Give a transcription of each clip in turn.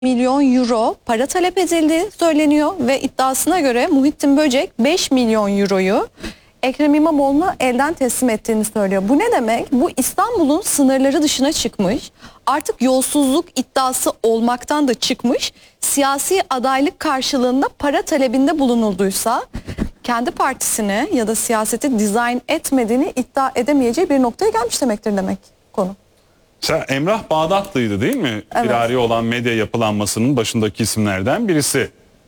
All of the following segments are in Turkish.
milyon euro para talep edildiği söyleniyor ve iddiasına göre Muhittin Böcek 5 milyon euroyu Ekrem İmamoğlu'na elden teslim ettiğini söylüyor. Bu ne demek? Bu İstanbul'un sınırları dışına çıkmış, artık yolsuzluk iddiası olmaktan da çıkmış, siyasi adaylık karşılığında para talebinde bulunulduysa kendi partisini ya da siyaseti dizayn etmediğini iddia edemeyeceği bir noktaya gelmiş demektir demek konu. Mesela Emrah Bağdatlı'ydı değil mi? Evet. Firari olan medya yapılanmasının başındaki isimlerden birisi.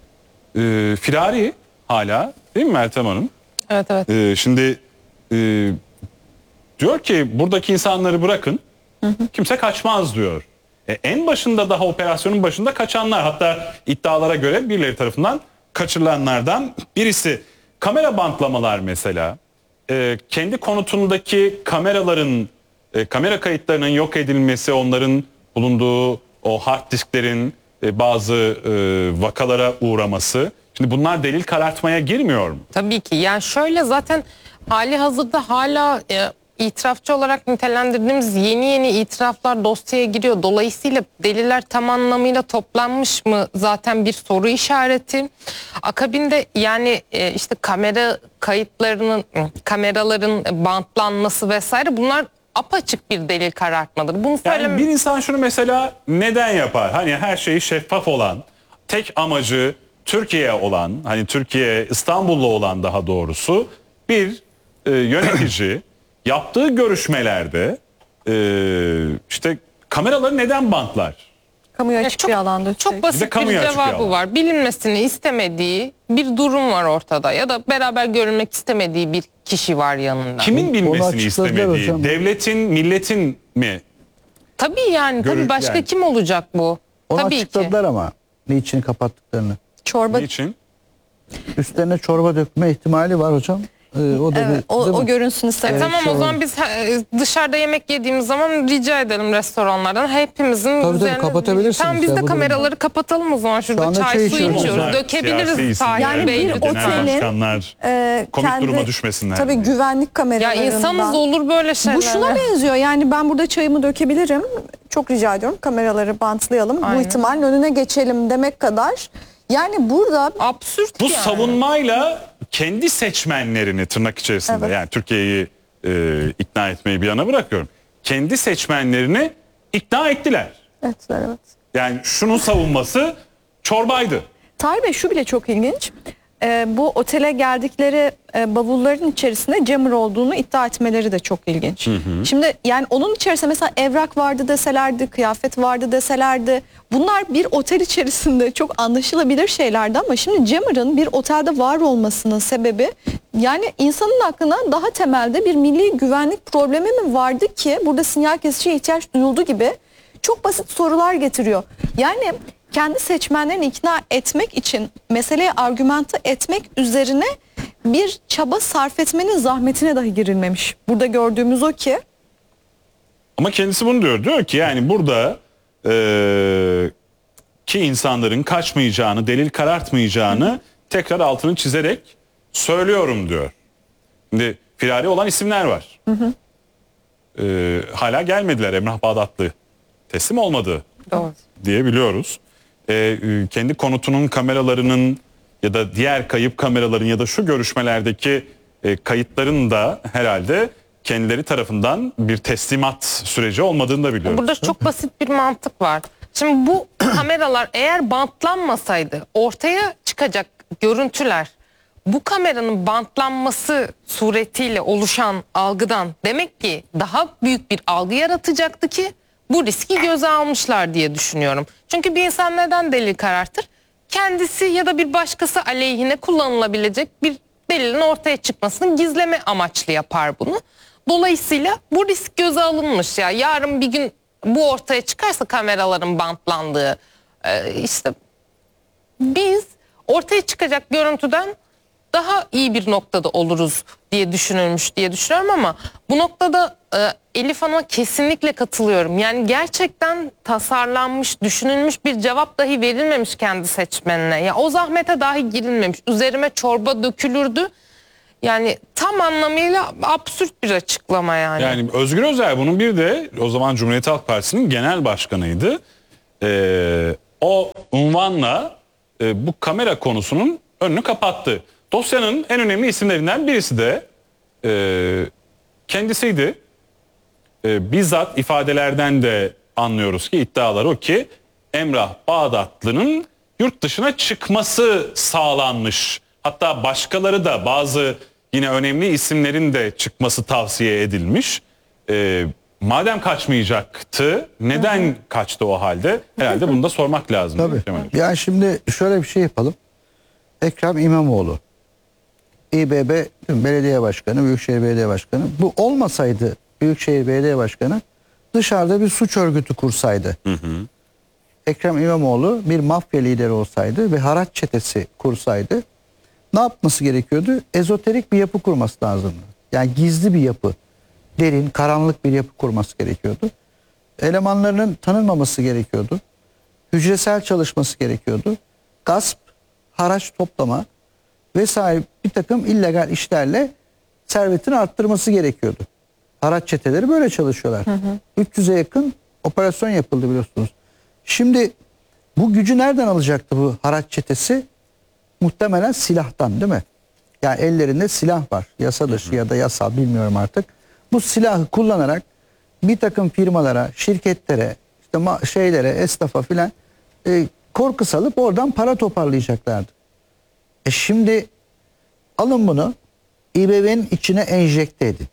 Firari hala değil mi Meltem Hanım? Evet evet. Şimdi diyor ki buradaki insanları bırakın, kimse kaçmaz diyor. En başında, daha operasyonun başında kaçanlar, hatta iddialara göre birileri tarafından kaçırılanlardan birisi. Kamera bantlamalar mesela, kendi konutundaki kameraların, kamera kayıtlarının yok edilmesi, onların bulunduğu o hard disklerin bazı vakalara uğraması. Şimdi bunlar delil karartmaya girmiyor mu? Tabii ki. Yani şöyle, zaten hali hazırda hala itirafçı olarak nitelendirdiğimiz yeni itiraflar dosyaya giriyor. Dolayısıyla deliller tam anlamıyla toplanmış mı zaten bir soru işareti. Akabinde yani işte kamera kayıtlarının, kameraların bantlanması vesaire, bunlar apaçık bir delil karartmadır. Bunu Yani bir insan şunu mesela neden yapar? Hani her şeyi şeffaf olan, tek amacı Türkiye olan, hani Türkiye, İstanbullu olan daha doğrusu bir yönetici yaptığı görüşmelerde işte kameraları neden bantlar? Kamuya açık bir alanda. Çok basit bir kamuya açık bir cevabı alan var. Bilinmesini istemediği bir durum var ortada, ya da beraber görülmek istemediği bir kişi var yanında. Kimin bilmesini açıkladılar istemediği? hocam. Devletin, milletin mi? Tabii yani, tabii başka yani. kim olacak bu? Onu Tabii ki. açıkladılar ama niçin kapattıklarını. Çorba. Niçin? Üstlerine çorba dökme ihtimali var hocam. O da Evet, o görünsün istedim. Tamam, o zaman biz dışarıda yemek yediğimiz zaman rica edelim restoranlardan, hepimizin Tabii, üzerine. kapatabilirsiniz Tamam, biz ya, de bu kameraları kapatalım o zaman, şurada anda çay çay su içiyoruz. içiyoruz. Onlar Dökebiliriz siyasi Tahir Yani Bey bir lütfen. otelin başkanlar komik kendi, duruma düşmesinler. tabii güvenlik Ya kameralarından. insanız, olur böyle şeyler. Bu şuna benziyor, yani ben burada çayımı dökebilirim, çok rica ediyorum kameraları bantlayalım, bu Aynen. ihtimalin önüne geçelim demek kadar. Yani burada Absürt Bu yani. savunmayla kendi seçmenlerini, tırnak içerisinde, Evet. yani Türkiye'yi ikna etmeyi bir yana bırakıyorum, kendi seçmenlerini ikna ettiler. evet. Yani şunun savunması çorbaydı. Tahir Bey, şu bile çok ilginç. Bu otele geldikleri bavulların içerisinde jammer olduğunu iddia etmeleri de çok ilginç. Şimdi yani onun içerisinde mesela evrak vardı deselerdi, kıyafet vardı deselerdi, bunlar bir otel içerisinde çok anlaşılabilir şeylerdi, ama şimdi jammer'ın bir otelde var olmasının sebebi, yani insanın aklına daha temelde bir milli güvenlik problemi mi vardı ki burada sinyal kesiciye ihtiyaç duyuldu gibi çok basit sorular getiriyor. Yani kendi seçmenlerini ikna etmek için meseleyi argümante etmek üzerine bir çaba sarf etmenin zahmetine dahi girilmemiş. Burada gördüğümüz o ki. Ama kendisi bunu diyor. Diyor ki yani burada ki insanların kaçmayacağını, delil karartmayacağını tekrar altını çizerek söylüyorum diyor. Şimdi firari olan isimler var. Hala gelmediler. Emrah Bağdatlı teslim olmadı Doğru. diye biliyoruz. Kendi konutunun kameralarının ya da diğer kayıp kameraların ya da şu görüşmelerdeki kayıtların da herhalde kendileri tarafından bir teslimat süreci olmadığını da biliyoruz. Burada çok basit bir mantık var. Şimdi bu kameralar eğer bantlanmasaydı ortaya çıkacak görüntüler, bu kameranın bantlanması suretiyle oluşan algıdan demek ki daha büyük bir algı yaratacaktı ki bu riski göze almışlar diye düşünüyorum. Çünkü bir insan neden delil karartır? Kendisi ya da bir başkası aleyhine kullanılabilecek bir delilin ortaya çıkmasını gizleme amaçlı yapar bunu. Dolayısıyla bu risk göze alınmış. Ya yarın bir gün bu ortaya çıkarsa, kameraların bantlandığı, işte biz ortaya çıkacak görüntüden daha iyi bir noktada oluruz diye düşünülmüş diye düşünüyorum, ama bu noktada Elif Hanım'a kesinlikle katılıyorum. Yani gerçekten tasarlanmış, düşünülmüş bir cevap dahi verilmemiş kendi seçmenine. Ya o zahmete dahi girilmemiş. Üzerime çorba dökülürdü. Yani tam anlamıyla absürt bir açıklama yani. Yani Özgür Özel bunun bir de o zaman Cumhuriyet Halk Partisi'nin genel başkanıydı. o unvanla bu kamera konusunun önünü kapattı. Dosyanın en önemli isimlerinden birisi de kendisiydi. Bizzat ifadelerden de anlıyoruz ki iddialar o ki Emrah Bağdatlı'nın yurt dışına çıkması sağlanmış. Hatta başkaları da bazı yine önemli isimlerin de çıkması tavsiye edilmiş. Madem kaçmayacaktı neden kaçtı o halde? Herhalde bunu da sormak lazım. Tabii. Kemal Hocam. Yani şimdi şöyle bir şey yapalım. Ekrem İmamoğlu, İBB Belediye Başkanı, Büyükşehir Belediye Başkanı. Bu olmasaydı Büyükşehir Belediye Başkanı dışarıda bir suç örgütü kursaydı. Ekrem İmamoğlu bir mafya lideri olsaydı ve haraç çetesi kursaydı ne yapması gerekiyordu? Ezoterik bir yapı kurması lazımdı. Yani gizli bir yapı, derin, karanlık bir yapı kurması gerekiyordu. Elemanlarının tanınmaması gerekiyordu. Hücresel çalışması gerekiyordu. Gasp, haraç toplama vesaire bir takım illegal işlerle servetini arttırması gerekiyordu. Haraç çeteleri böyle çalışıyorlar. 300'e yakın operasyon yapıldı biliyorsunuz. Şimdi bu gücü nereden alacaktı bu haraç çetesi? Muhtemelen silahtan değil mi? Yani ellerinde silah var. Yasa dışı ya da yasal bilmiyorum artık. Bu silahı kullanarak bir takım firmalara, şirketlere, işte şeylere, esnafa filan korku salıp oradan para toparlayacaklardı. Şimdi alın bunu İBB'nin içine enjekte edin.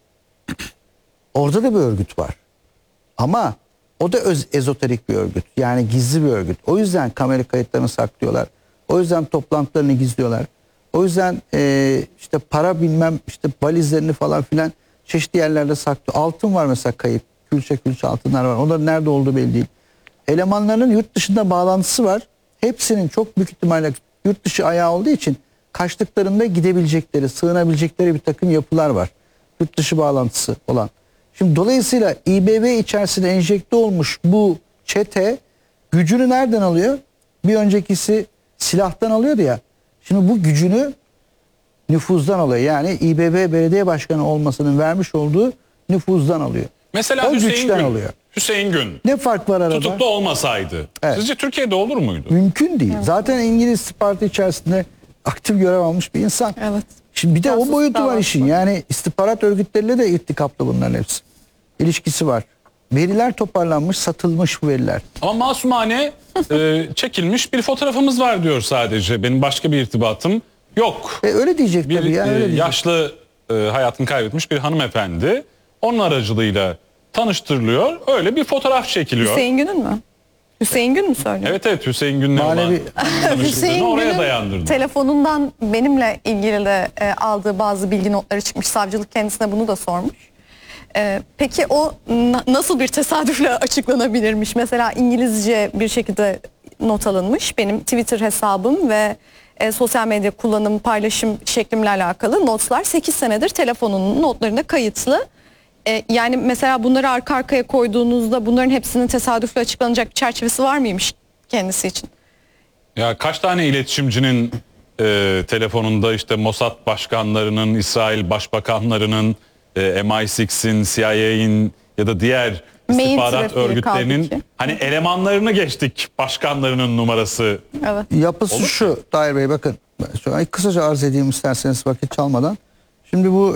Orada da bir örgüt var. Ama o da ezoterik bir örgüt. Yani gizli bir örgüt. O yüzden kamera kayıtlarını saklıyorlar. O yüzden toplantılarını gizliyorlar. O yüzden işte para bilmem işte valizlerini falan filan çeşitli yerlerde saklıyor. Altın var mesela kayıp. Külçe altınlar var. Onların nerede olduğu belli değil. Elemanlarının yurt dışında bağlantısı var. Hepsinin çok büyük ihtimalle yurt dışı ayağı olduğu için kaçtıklarında gidebilecekleri, sığınabilecekleri bir takım yapılar var. Yurt dışı bağlantısı olan. Şimdi dolayısıyla İBB içerisinde enjekte olmuş bu çete gücünü nereden alıyor? Bir öncekisi silahtan alıyordu ya. Şimdi bu gücünü nüfuzdan alıyor. Yani İBB belediye başkanı olmasının vermiş olduğu nüfuzdan alıyor. Mesela o Hüseyin güçten Gün. alıyor. Hüseyin Gün Ne fark var arada? tutuklu olmasaydı Evet. sizce Türkiye'de olur muydu? Mümkün değil. Zaten İngiliz istihbaratı içerisinde aktif görev almış bir insan. Evet. Şimdi bir de o Casus boyutu var davası işin. var. Yani istihbarat örgütleriyle de irtikaplı bunların hepsi. İlişkisi var. Veriler toparlanmış, satılmış bu veriler. Ama masumane çekilmiş bir fotoğrafımız var diyor sadece. Benim başka bir irtibatım yok. Öyle diyecek Bir tabii ya. Öyle diyecek. yaşlı hayatını kaybetmiş bir hanımefendi onun aracılığıyla tanıştırılıyor. Öyle bir fotoğraf çekiliyor. Hüseyin Gün'ün mü? Hüseyin Gün mü söylüyor? Evet Hüseyin Gün'le olan Manevi- tanıştırdığını Hüseyin oraya Gün'ün dayandırdı. telefonundan benimle ilgili de aldığı bazı bilgi notları çıkmış. Savcılık kendisine bunu da sormuş. Peki o nasıl bir tesadüfle açıklanabilirmiş? Mesela İngilizce bir şekilde not alınmış. Benim Twitter hesabım ve sosyal medya kullanım, paylaşım şeklimle alakalı notlar 8 senedir telefonunun notlarına kayıtlı. Yani mesela bunları arka arkaya koyduğunuzda bunların hepsinin tesadüfle açıklanacak bir çerçevesi var mıymış kendisi için? Ya kaç tane iletişimcinin telefonunda işte Mossad başkanlarının, İsrail başbakanlarının, MI6'in, CIA'in ya da diğer Mail istihbarat trafiği örgütlerinin kaldı ki. hani elemanlarını geçtik başkanlarının numarası. Evet. Yapısı şu Tahir Bey bakın. Şu an kısaca arz edeyim isterseniz vakit çalmadan. Şimdi bu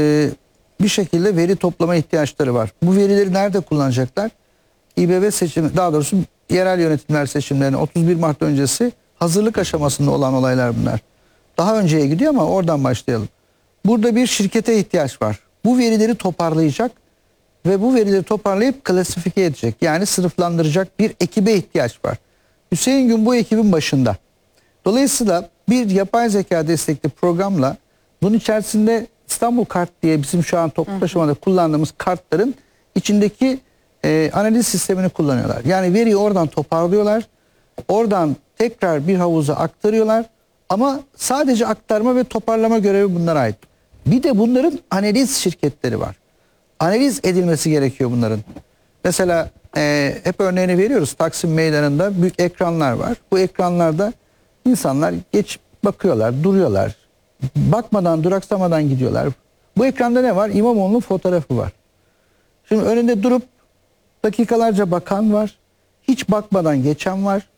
bir şekilde veri toplama ihtiyaçları var. Bu verileri nerede kullanacaklar? İBB seçimi, daha doğrusu yerel yönetimler seçimlerine 31 Mart öncesi hazırlık aşamasında olan olaylar bunlar. Daha önceye gidiyor ama oradan başlayalım. Burada bir şirkete ihtiyaç var. Bu verileri toparlayacak ve bu verileri toparlayıp klasifike edecek. Yani sınıflandıracak bir ekibe ihtiyaç var. Hüseyin Gün bu ekibin başında. Dolayısıyla bir yapay zeka destekli programla bunun içerisinde İstanbul Kart diye bizim şu an toplu taşımada kullandığımız kartların içindeki analiz sistemini kullanıyorlar. Yani veriyi oradan toparlıyorlar. Oradan tekrar bir havuza aktarıyorlar. Ama sadece aktarma ve toparlama görevi bunlara ait. Bir de bunların analiz şirketleri var. Analiz edilmesi gerekiyor bunların. Mesela hep örneğini veriyoruz. Taksim Meydanı'nda büyük ekranlar var. Bu ekranlarda insanlar geç bakıyorlar, duruyorlar. Bakmadan, duraksamadan gidiyorlar. Bu ekranda ne var? İmamoğlu'nun fotoğrafı var. Şimdi önünde durup dakikalarca bakan var. Hiç bakmadan geçen var.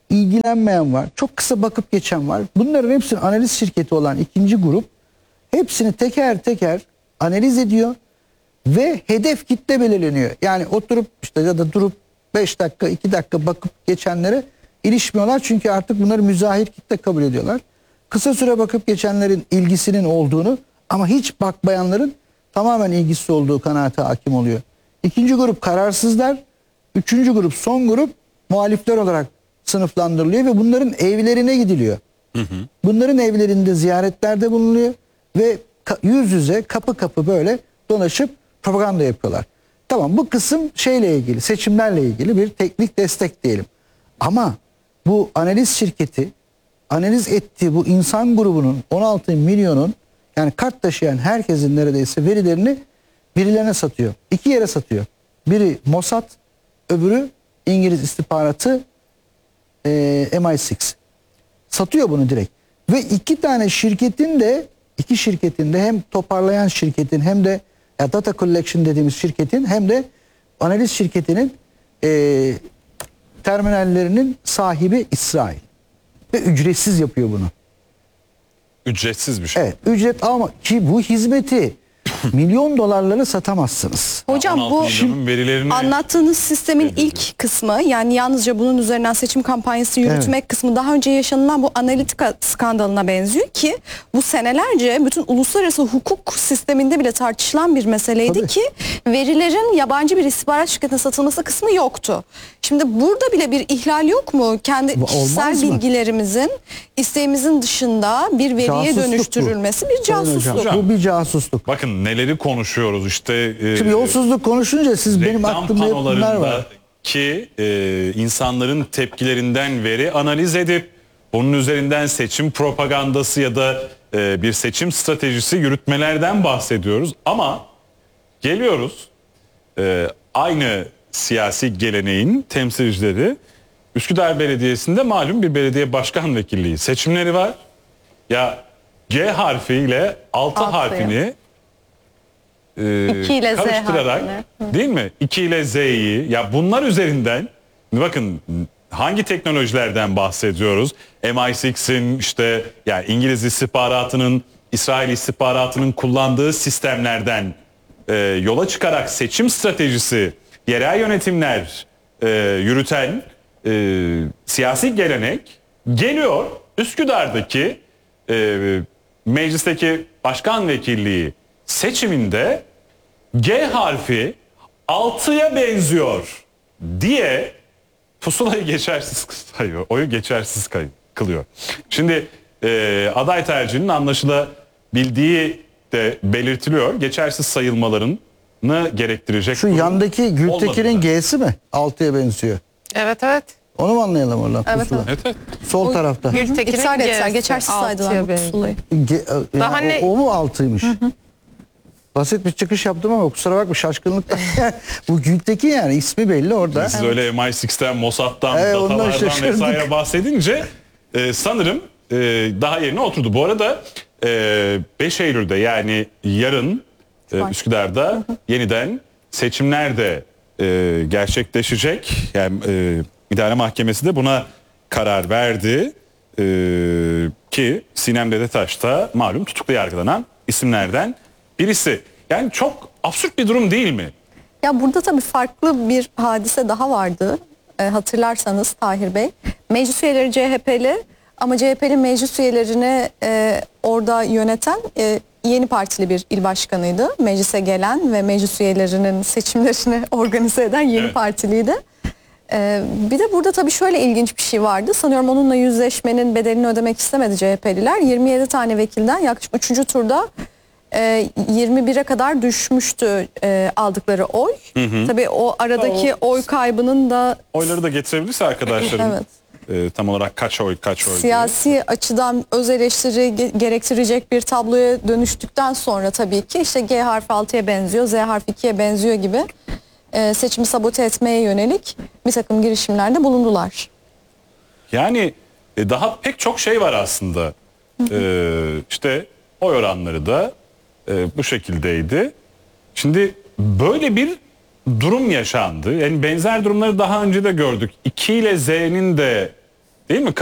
ilgilenmeyen var. Çok kısa bakıp geçen var. Bunların hepsinin analiz şirketi olan ikinci grup hepsini teker teker analiz ediyor ve hedef kitle belirleniyor. Yani oturup işte ya da durup 5 dakika 2 dakika bakıp geçenlere ilişmiyorlar. Çünkü artık bunları müzahir kitle kabul ediyorlar. Kısa süre bakıp geçenlerin ilgisinin olduğunu ama hiç bakmayanların tamamen ilgisiz olduğu kanaate hakim oluyor. İkinci grup kararsızlar. Üçüncü grup, son grup muhalifler olarak sınıflandırılıyor ve bunların evlerine gidiliyor. Bunların evlerinde ziyaretlerde bulunuyor ve yüz yüze kapı kapı böyle dolaşıp propaganda yapıyorlar. Tamam, bu kısım şeyle ilgili, seçimlerle ilgili bir teknik destek diyelim. Ama bu analiz şirketi analiz ettiği bu insan grubunun 16 milyonun, yani kart taşıyan herkesin neredeyse verilerini birilerine satıyor. İki yere satıyor. Biri Mossad, öbürü İngiliz istihbaratı MI6. Satıyor bunu direkt. Ve iki şirketin de hem toparlayan şirketin hem de data collection dediğimiz şirketin hem de analiz şirketinin terminallerinin sahibi İsrail. Ve ücretsiz yapıyor bunu. Ücretsiz bir şey. Evet, ücret ama ki bu hizmeti milyon dolarlara satamazsınız. Hocam 16 bu milyonun verilerini anlattığınız sistemin ilk kısmı, yani yalnızca bunun üzerinden seçim kampanyası yürütmek kısmı daha önce yaşanılan bu analitika skandalına benziyor ki bu senelerce bütün uluslararası hukuk sisteminde bile tartışılan bir meseleydi. Tabii. Ki verilerin yabancı bir istihbarat şirketine satılması kısmı yoktu. Şimdi burada bile bir ihlal yok mu? Kendi Olmaz kişisel mı? bilgilerimizin isteğimizin dışında bir veriye Casusluk bu. dönüştürülmesi bir Sayın hocam, casusluk. bu bir casusluk. bakın neleri konuşuyoruz işte. Şimdi yolsuzluk konuşunca siz benim Reklam aklımda hep bunlar var. panolarındaki insanların tepkilerinden veri analiz edip bunun üzerinden seçim propagandası ya da bir seçim stratejisi yürütmelerden bahsediyoruz. Ama geliyoruz aynı siyasi geleneğin temsilcileri Üsküdar Belediyesi'nde malum bir belediye başkan vekilliği seçimleri var. Ya G harfiyle 6 Altı. harfini 2 ile Z karıştırarak harfini. değil mi? 2 ile Z'yi, ya bunlar üzerinden bakın hangi teknolojilerden bahsediyoruz? MI6'in işte yani İngiliz istihbaratının, İsrail istihbaratının kullandığı sistemlerden yola çıkarak seçim stratejisi, yerel yönetimler yürüten siyasi gelenek geliyor Üsküdar'daki meclisteki başkan vekilliği seçiminde G harfi 6'ya benziyor diye pusulayı geçersiz sayıyor. Oyu geçersiz kılıyor. Şimdi aday tercihinin anlaşılabildiği de belirtiliyor. Geçersiz sayılmalarını gerektirecek. Şu durum yandaki Gültekin'in olmadı. G'si mi? 6'ya benziyor. Evet evet. Onu mu anlayalım oradan? Evet, pusula? Evet, evet. Sol tarafta. Gültekin'in İptal ettiler, G'si geçersiz saydılar bu 6'ya benziyor. pusulayı. Daha ne- O mu 6'ymış? Basit bir çıkış yaptım ama kusura bakma şaşkınlıkla. Bu Gültekin, yani ismi belli orada. Siz öyle MI6'ten, Mossad'dan, Ondan datalardan şaşırdık. vesaire bahsedince sanırım daha yerine oturdu. Bu arada 5 Eylül'de yani yarın Üsküdar'da yeniden seçimler de gerçekleşecek. Yani İdare Mahkemesi de buna karar verdi. Ki Sinem Dedetaş da malum tutuklu yargılanan isimlerden birisi. Yani çok absürt bir durum değil mi? Ya burada tabii farklı bir hadise daha vardı. Hatırlarsanız Tahir Bey. Meclis üyeleri CHP'li ama CHP'li meclis üyelerini orada yöneten Yeni Partili bir il başkanıydı. Meclise gelen ve meclis üyelerinin seçimlerini organize eden Yeni Evet. Partiliydi. Bir de burada tabii şöyle ilginç bir şey vardı. Sanıyorum onunla yüzleşmenin bedelini ödemek istemedi CHP'liler. 27 tane vekilden yaklaşık 3. turda 21'e kadar düşmüştü aldıkları oy. Tabii o aradaki oy kaybının da Oyları da getirebilirse arkadaşlarım tam olarak kaç oy diye. siyasi açıdan öz eleştiri gerektirecek bir tabloya dönüştükten sonra tabii ki işte G harfi 6'ya benziyor, Z harfi 2'ye benziyor gibi seçimi sabote etmeye yönelik bir takım girişimlerde bulundular. Yani daha pek çok şey var aslında. İşte oy oranları da bu şekildeydi. Şimdi böyle bir durum yaşandı. Yani benzer durumları daha önce de gördük. 2 ile Z'nin de Değil mi?